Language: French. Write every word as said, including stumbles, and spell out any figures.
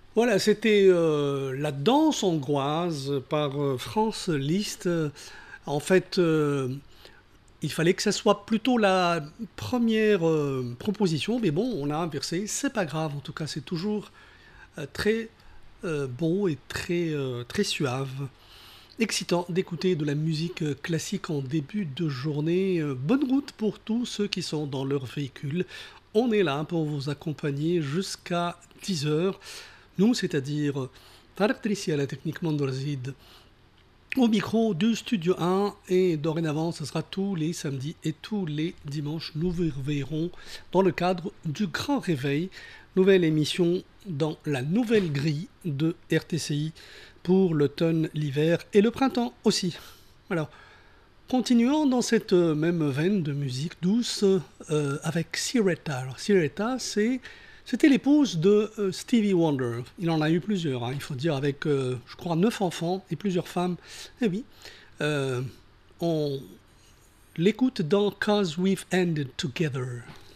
Voilà, c'était euh, la danse hongroise par euh, France Liszt. En fait, euh, il fallait que ça soit plutôt la première euh, proposition, mais bon, on a inversé, c'est pas grave, en tout cas, c'est toujours euh, très euh, beau et très, euh, très suave. Excitant d'écouter de la musique euh, classique en début de journée. Euh, Bonne route pour tous ceux qui sont dans leur véhicule. On est là pour vous accompagner jusqu'à dix heures. Nous, c'est-à-dire Tarek Trissi à la technique Mandorzid au micro du Studio un et dorénavant ce sera tous les samedis et tous les dimanches. Nous vous reverrons dans le cadre du Grand Réveil, nouvelle émission dans la nouvelle grille de R T C I pour l'automne, l'hiver et le printemps aussi. Alors, continuons dans cette même veine de musique douce euh, avec Siretta. Alors, Siretta, c'est c'était l'épouse de euh, Stevie Wonder. Il en a eu plusieurs, hein, il faut dire, avec, euh, je crois, neuf enfants et plusieurs femmes. Eh oui, euh, on l'écoute dans Cause We've Ended Together.